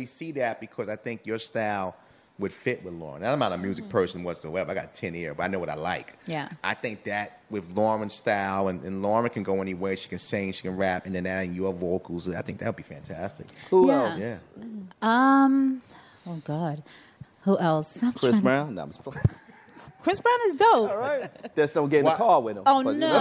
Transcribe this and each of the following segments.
see that because I think your style would fit with Lauren. And I'm not a music person whatsoever. I got 10 ears, but I know what I like. Yeah. I think that with Lauren's style, and Lauren can go anywhere. She can sing, she can rap, and then adding your vocals, I think that would be fantastic. Who else? Yeah. Oh God. Who else? Chris Brown? No, I'm just playing. Chris Brown is dope. All right. Just don't get in the car with him. Oh, But, no.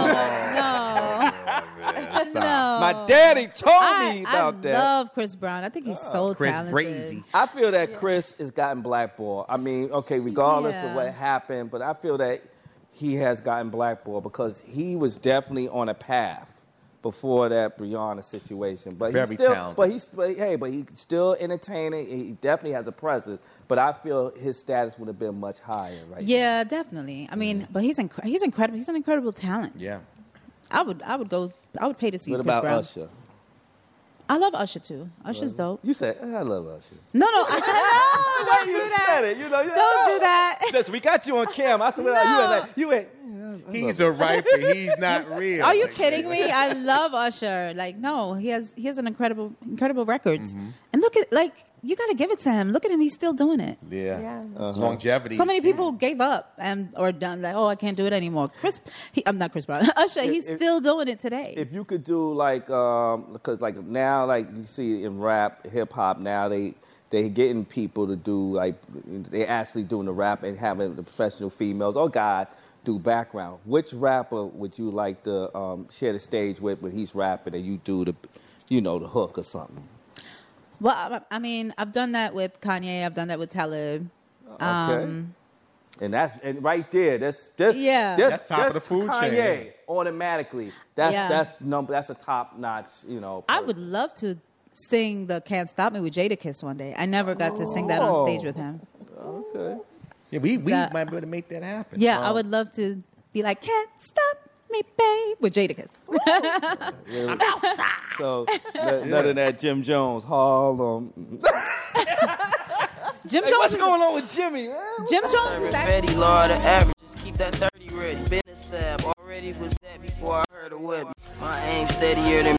you know. No. My daddy told me about that. I love Chris Brown. I think he's so Chris talented. Crazy. I feel that Chris has gotten blackballed. I mean, okay, regardless of Yeah. what happened, but I feel that he has gotten blackballed because he was definitely on a path before that Brianna situation. But Very he's still, talented. but he's still entertaining. He definitely has a presence. But I feel his status would have been much higher right now. Yeah, definitely. I mean, but he's incredible. He's an incredible talent. Yeah. I would pay to see What Chris about Brown. Usher? I love Usher too. Usher's dope. You said, I love Usher. No, don't do that. It, you know, Don't do that. Listen, we got you on camera. I said, you went. He's a rapper. He's not real. Are you kidding me? I love Usher. Like, no, he has an incredible records. And look at, like, you got to give it to him. Look at him. He's still doing it. Yeah. Longevity. So many people gave up or done like, oh, I can't do it anymore. I'm not Chris Brown. Usher, he's still doing it today. If you could do like, because like now, like you see in rap, hip hop now, they getting people to do like they actually doing the rap and having the professional females or guys do background. Which rapper would you like to share the stage with when he's rapping and you do the hook or something? Well, I mean, I've done that with Kanye. I've done that with Talib. Okay. And right there, that's top of the food Kanye, chain. Automatically. That's a top notch, person. I would love to sing the "Can't Stop Me" with Jadakiss one day. I never got to sing that on stage with him. Okay. Yeah, we might be able to make that happen. Yeah, I would love to be like, "Can't Stop Me, Babe" with Jadakiss. I'm outside. So none of that Jim Jones, Harlem. Jim Hey, Jones. what's going on with Jimmy, man? Jim Jones is actually. Law of the average. Just keep that 30 ready. Business sab already was that before I heard of whip. My aim steadier than